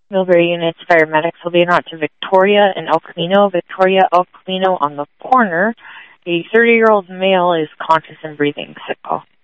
Millbury Unit's paramedics will be out to Victoria and El Camino. Victoria, El Camino on the corner. A 30-year-old male is conscious and breathing. Sick call.